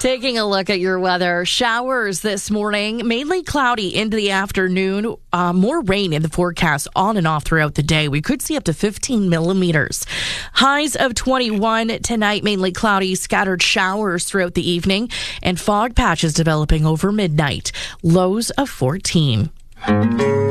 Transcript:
Taking a look at your weather. Showers this morning, mainly cloudy into the afternoon. More rain in the forecast on and off throughout the day. We could see up to 15 millimeters. Highs of 21 tonight, mainly cloudy, scattered showers throughout the evening, and fog patches developing over midnight. Lows of 14.